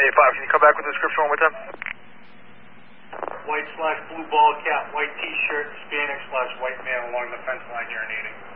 985, can you come back with the description one more time? White/blue ball cap, white t-shirt, Hispanic/white male along the fence line urinating.